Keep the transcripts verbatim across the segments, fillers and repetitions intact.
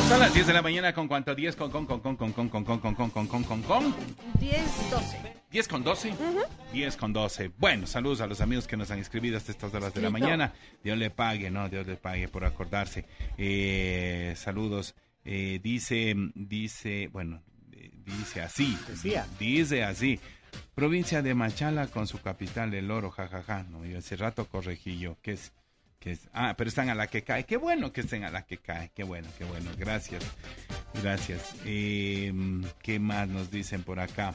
Son las diez de la mañana con cuánto, diez con con con con con con con con con con con con con con diez, doce. diez con doce. diez con doce. Bueno, saludos a los amigos que nos han escrito hasta estas horas de la mañana. Dios le pague, no, Dios le pague por acordarse. Eh, saludos. Eh, dice, dice, bueno, eh, dice así. Decía. Dice así. Provincia de Machala con su capital, El Oro, jajaja. No, yo hace rato corregí yo, que es que es, ah, pero están a la que cae. Qué bueno que estén a la que cae. Qué bueno, qué bueno. Gracias. Gracias. Eh, ¿Qué más nos dicen por acá?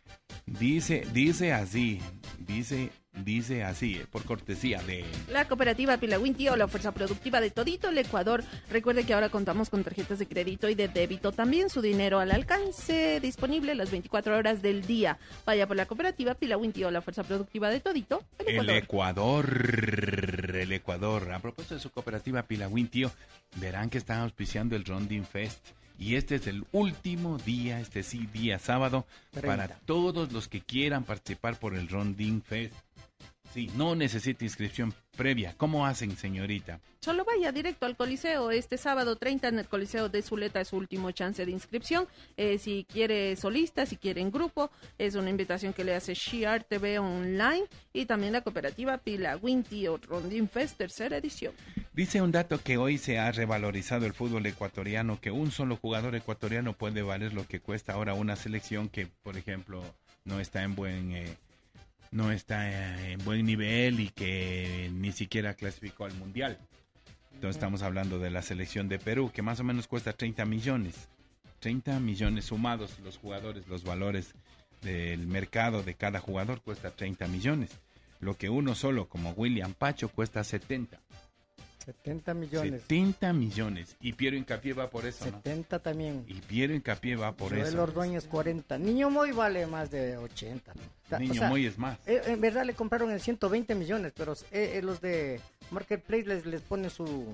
Dice, dice así. Dice, dice así, por cortesía de... La cooperativa Pilagüintío, la fuerza productiva de todito el Ecuador. Recuerde que ahora contamos con tarjetas de crédito y de débito también. Su dinero al alcance, disponible las veinticuatro horas del día. Vaya por la cooperativa Pilagüintío, la fuerza productiva de todito el Ecuador. El Ecuador, el Ecuador. A propósito de su cooperativa Pilagüintío, verán que están auspiciando el Rondín Fest. Y este es el último día, este sí, día sábado, treinta. Para todos los que quieran participar por el Rondín Fest. Sí, no necesita inscripción previa. ¿Cómo hacen, señorita? Solo vaya directo al Coliseo este sábado treinta en el Coliseo de Zuleta, es su último chance de inscripción. Eh, si quiere solista, si quiere en grupo, es una invitación que le hace Shear T V Online y también la cooperativa Pilagüintío Rondín Fest, tercera edición. Dice un dato que hoy se ha revalorizado el fútbol ecuatoriano, que un solo jugador ecuatoriano puede valer lo que cuesta ahora una selección que, por ejemplo, no está en buen... Eh, no está en buen nivel y que ni siquiera clasificó al Mundial. Entonces estamos hablando de la selección de Perú, que más o menos cuesta treinta millones. treinta millones sumados los jugadores, los valores del mercado de cada jugador cuesta treinta millones. Lo que uno solo, como William Pacho, cuesta setenta. setenta millones. setenta millones. Y Piero Hincapié va por eso, setenta ¿no? También. Y Piero Hincapié va por Joel eso. El Ordóñez cuarenta. Niño Moy vale más de ochenta. Niño o sea, Moy es más. Eh, en verdad le compraron en ciento veinte millones, pero eh, eh, los de Marketplace les, les ponen su,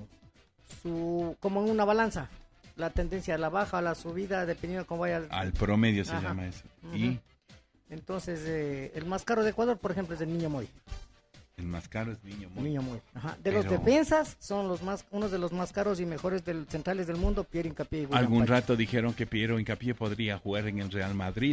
su, como en una balanza, la tendencia a la baja, a la subida, dependiendo de cómo vaya. Al, al promedio se Ajá. llama eso. Uh-huh. Y entonces, eh, el más caro de Ecuador, por ejemplo, es el Niño Moy. El más caro es Niño Moy. Niño Moy. Ajá. De Pero... los defensas, son los más, unos de los más caros y mejores del, centrales del mundo, Pierre Hincapié y William Algún Pacho. rato dijeron que Piero Hincapié podría jugar en el Real Madrid.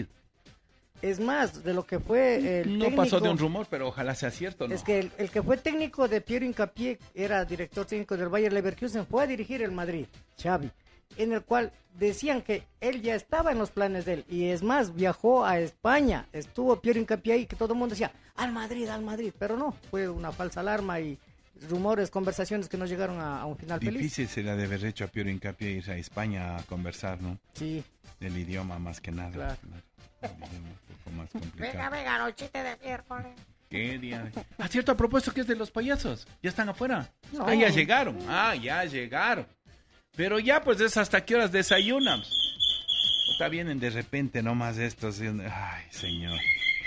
Es más, de lo que fue el No técnico, pasó de un rumor, pero ojalá sea cierto, ¿no? Es que el, el que fue técnico de Piero Hincapié era director técnico del Bayer Leverkusen, fue a dirigir el Madrid, Xavi, en el cual decían que él ya estaba en los planes de él, y es más, viajó a España, estuvo Piero Hincapié ahí, que todo el mundo decía, al Madrid, al Madrid, pero no, fue una falsa alarma y rumores, conversaciones que no llegaron a, a un final feliz. Difícil se la de haber hecho a Piero Hincapié ir a España a conversar, ¿no? Sí. El idioma más que nada. Claro. El idioma un poco más complicado. Venga, venga, los chistes de miércoles. ¿Qué día? Ah, cierto, a propósito que es de los payasos. Ya están afuera. No. Ah, ya llegaron. Ah, ya llegaron. Pero ya, pues es hasta qué horas desayunan. Puta, vienen de repente nomás estos. Ay, señor.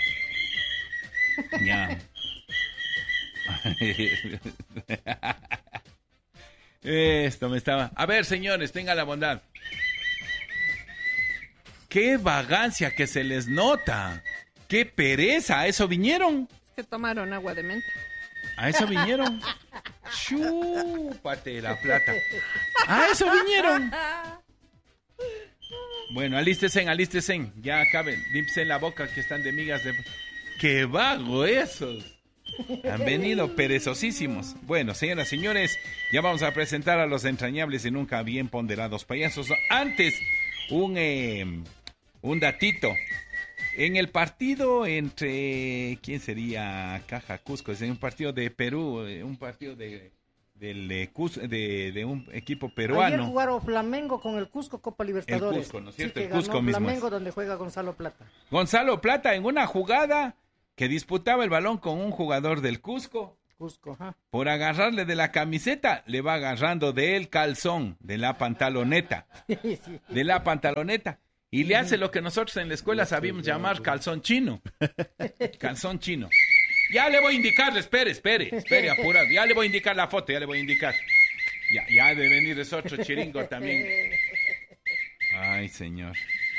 Ya. Esto me estaba... A ver, señores, tengan la bondad. ¡Qué vagancia que se les nota! ¡Qué pereza! ¿A eso vinieron? Es que tomaron agua de menta. ¿A eso vinieron? ¡Chúpate la plata! ¡A eso vinieron! Bueno, alístesen, alístesen. Ya acaben. Límpse la boca que están de migas de... ¡Qué vago esos! Han venido perezosísimos. Bueno, señoras y señores, ya vamos a presentar a los entrañables y nunca bien ponderados payasos. Antes, un... Eh, Un datito. En el partido entre... ¿Quién sería? Caja Cusco. Es en un partido de Perú. Un partido de, del, de, de un equipo peruano. Ayer jugaron Flamengo con el Cusco Copa Libertadores. El Cusco, ¿no es cierto? Sí, El Cusco ganó mismo. Flamengo donde juega Gonzalo Plata. Gonzalo Plata en una jugada que disputaba el balón con un jugador del Cusco. Cusco, ajá. Por agarrarle de la camiseta, le va agarrando del calzón, de la pantaloneta. Sí. De la pantaloneta. Y le hace lo que nosotros en la escuela sabíamos llamar calzón chino. Calzón chino. Ya le voy a indicar, espere, espere, espere, apurado. Ya le voy a indicar la foto, ya le voy a indicar. Ya, ya de venir es otro chiringo también. Ay, señor.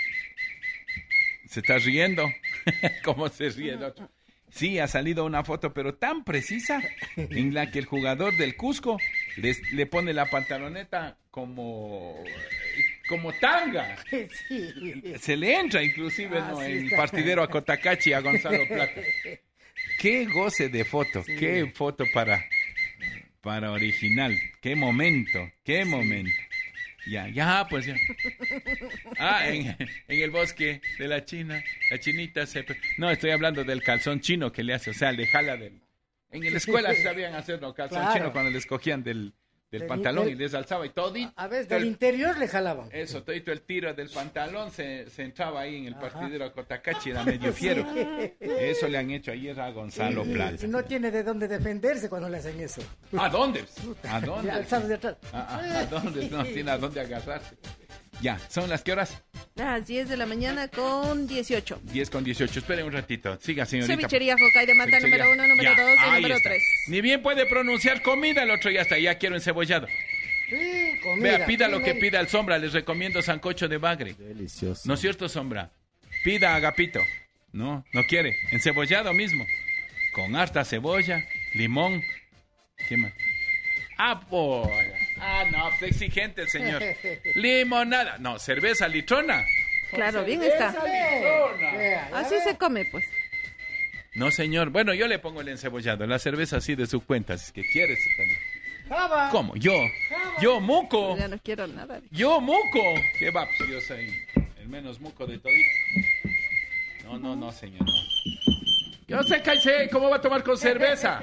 Se está riendo. ¿Cómo se ríe el otro? Sí, ha salido una foto, pero tan precisa, en la que el jugador del Cusco les, le pone la pantaloneta como... como tanga. Sí. Se le entra inclusive Ah, ¿no? sí en está. partidero a Cotacachi, a Gonzalo Plata. Qué goce de foto, Sí. qué foto para, para original, qué momento, qué momento. Ya, ya, pues ya. Ah, en, en el bosque de la China, la chinita se... No, estoy hablando del calzón chino que le hace, o sea, le jala del... En la escuela sabían hacerlo, calzón Claro. chino, cuando les cogían del, del Del- pantalón del- y les alzaba y todo. A ver, del interior le jalaban. Eso, todito el tiro del pantalón se, se entraba ahí en el Ajá. partidero a Cotacachi, era medio fiero. Eso le han hecho ayer a Gonzalo Y- Plata. y no tiene de dónde defenderse cuando le hacen eso. ¿A dónde? ¿A Ya, dónde? alzados de atrás. ¿A, a- a dónde? No tiene a dónde agarrarse. Ya, ¿son las qué horas? Las diez de la mañana con dieciocho. diez con dieciocho. Espere un ratito. Siga, señorita. Cevichería Jocay de Manta, Cevichería. número uno, número Ya, dos y ahí número está. tres. Ni bien puede pronunciar comida, el otro ya está. Ya quiero encebollado. Sí, comida. Vea, pida lo que Primero- pida al Sombra. Les recomiendo sancocho de bagre. Delicioso. ¿No es cierto, Sombra? Pida Agapito. No, no quiere. Encebollado mismo. Con harta cebolla, limón. ¿Qué más? Ah, pues. Ah, no, pues exigente el señor. Limonada. No, cerveza litrona. Claro, bien Cerveza está. litrona. Vea, ya Así ve. se come, pues. No, señor. Bueno, yo le pongo el encebollado. La cerveza así de su cuenta, si es que quieres. Java. ¿Cómo? Yo. Yo, muco. Ya no quiero nada. Yo, muco. ¿Qué va? Pues yo soy el menos muco de todito. No, no, no, señor, no. Yo sé, caché, ¿cómo va a tomar con cerveza?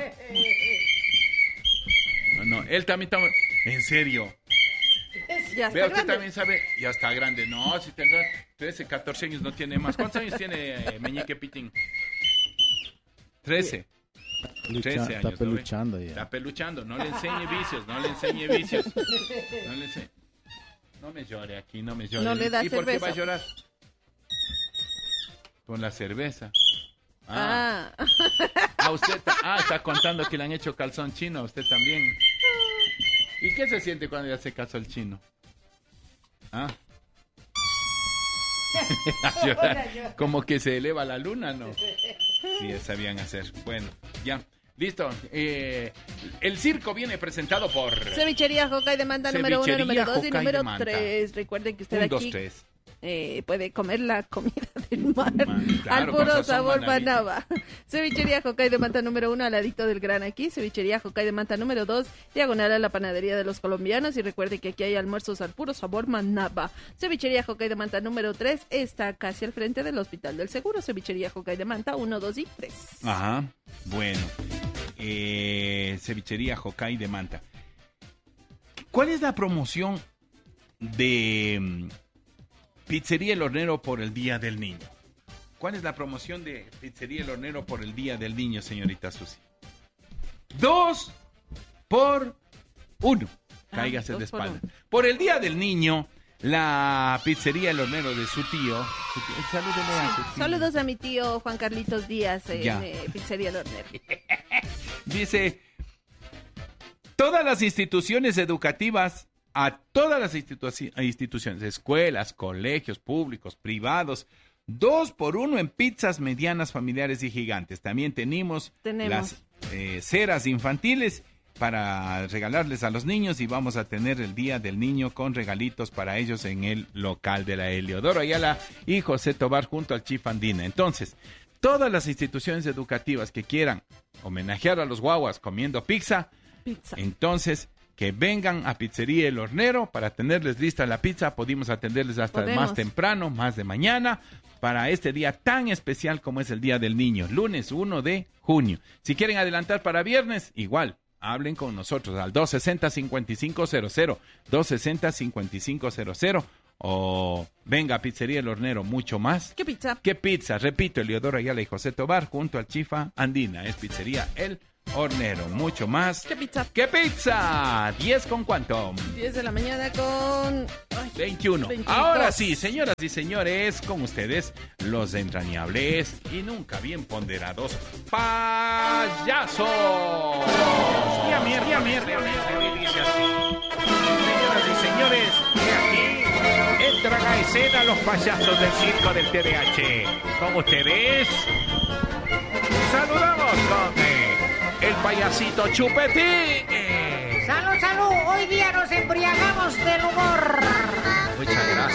No, no, él también toma... En serio. Ya está Vea, usted grande. también sabe... Ya está grande. No, si tendrá trece, catorce años, no tiene más. ¿Cuántos años tiene eh, Meñique Pitín? trece. Lucha- trece está años. ¿no ve? peluchando ya. Está peluchando. No le enseñe vicios, no le enseñe vicios. No le enseñe... No me llore aquí, no me llore. No le da ¿Y por qué cerveza. va a llorar? Por la cerveza. Ah, Ah, ah, usted ta- ah, está contando que le han hecho calzón chino a usted también. ¿Y qué se siente cuando ya se casó el chino? Ah. A llorar. Como que se eleva la luna, ¿no? Sí, sabían hacer. Bueno, ya. Listo. Eh, el circo viene presentado por... Cevichería Jocay de Manta, número uno, Cevichería número dos y Jocay de número Manta. tres. Recuerden que usted Un, dos, aquí tres. eh, puede comer la comida del mar Man, claro, al con puro sazón sabor manabí. manaba. Cevichería Jocay de Manta número uno, al ladito del gran aquí. Cevichería Jocay de Manta número dos, diagonal a la panadería de los colombianos. Y recuerde que aquí hay almuerzos al puro sabor manaba. Cevichería Jocay de Manta número tres está casi al frente del Hospital del Seguro. Cevichería Jocay de Manta uno, dos y tres. Ajá. Bueno. Eh, cevichería Jocay de Manta. ¿Cuál es la promoción de mm, Pizzería El Hornero por el Día del Niño? ¿Cuál es la promoción de Pizzería El Hornero por el Día del Niño, señorita Susi? Dos por uno. Ah, Cáigase dos de por espalda. uno. Por el Día del Niño, la Pizzería El Hornero de su tío. Su tío salúdele a su tío. Saludos a mi tío Juan Carlitos Díaz en Ya. eh, Pizzería El Hornero. Dice, todas las instituciones educativas, a todas las institu- instituciones, escuelas, colegios públicos, privados, dos por uno en pizzas medianas, familiares y gigantes. También tenemos, Tenemos. las eh, ceras infantiles para regalarles a los niños y vamos a tener el Día del Niño con regalitos para ellos en el local de la Heliodoro Ayala y José Tobar junto al Chief Andina. Entonces, todas las instituciones educativas que quieran homenajear a los guaguas comiendo pizza, Pizza. entonces que vengan a Pizzería El Hornero para tenerles lista la pizza. Podemos atenderles hasta Podemos. más temprano, más de mañana, para este día tan especial como es el Día del Niño, lunes uno de junio. Si quieren adelantar para viernes, igual. Hablen con nosotros al dos sesenta, cincuenta y cinco cero cero, dos sesenta, cincuenta y cinco cero cero o venga a Pizzería El Hornero, mucho más. ¿Qué pizza? ¿Qué pizza? Repito, Eliodoro Ayala y José Tobar junto al Chifa Andina. Es Pizzería El Hornero, mucho más. ¿Qué pizza? ¿Qué pizza? ¿diez con cuánto? diez de la mañana con... Ay, veintiuno. veintidós. Ahora sí, señoras y señores, con ustedes, los entrañables y nunca bien ponderados payasos. Y a mierda, y a mierda, y a mierda, y dice así. Señoras y señores, he aquí entran a escena los payasos del circo del T D A H. Con ustedes, saludamos con eh, el payasito Chupetín. Eh, Salud, salud. Hoy día nos embriagamos del humor. Muchas gracias.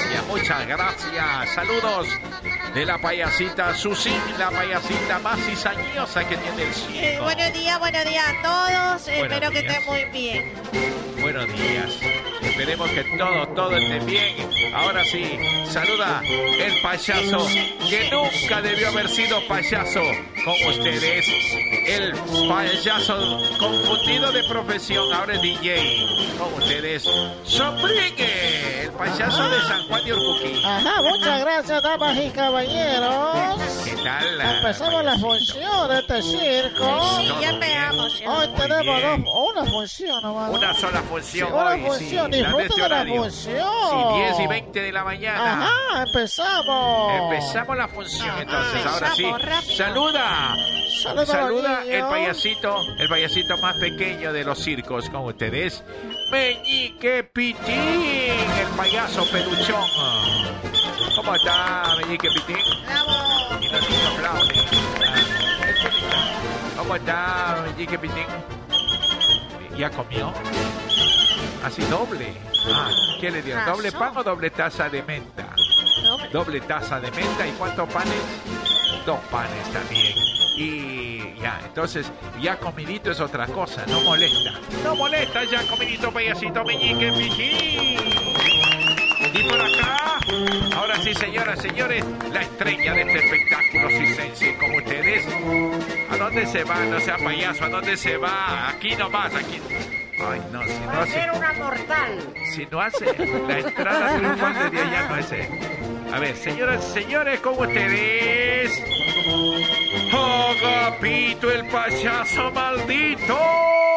muchas gracias. Saludos de la payasita Susi, la payasita más cizañosa que tiene el Eh, circo. buenos días, buenos días a todos. Eh, Buenos espero que días. estén muy bien. Buenos días. Esperemos que todo, todo esté bien. Ahora sí, saluda el payaso que nunca debió haber sido payaso con ustedes. El payaso confundido de profesión, ahora es D J. Con ustedes, Sombrigue, el payaso de San Juan de Urcuquí. Ajá, muchas gracias, damas y caballeros. ¿Qué tal? la- Empezamos la función de este circo. Sí, todo ya bien. pegamos. ¿eh? Hoy Muy tenemos bien. dos, una función nomás. Una sola función Una hoy, función, sí, la de disfruten este de la horario. función. Sí, diez y veinte de la mañana. Ajá, empezamos. Empezamos la función entonces, ahora sí. Empezamos rápido. Saluda. Saluda, Saluda niños. el payasito, el payasito más pequeño de los circos con ustedes. Meñique Pitín, el payaso peluchón. ¿Cómo está, Meñique Pitín? Bravo. Y los niños aplauden. Ah, es bonita. ¿Cómo está, Meñique Pitín? ¿Ya comió? Así doble. Ah, ¿qué le dieron? ¿Doble Razón. pan o doble taza de menta? Doble. Doble taza de menta. ¿Y cuántos panes? Dos panes también. Y ya, entonces, ya comidito es otra cosa, no molesta. No molesta ya comidito, payasito, meñique, pijín. Y por acá, ahora sí, señoras, señores, la estrella de este espectáculo cisense con ustedes. ¿A dónde se va? No sea payaso, ¿a dónde se va? Aquí nomás, aquí. Ay, no, si no hace... una mortal. Si no hace la entrada triunfal de allá, no es él. A ver, señoras y señores, con ustedes. Agapito, el payaso maldito.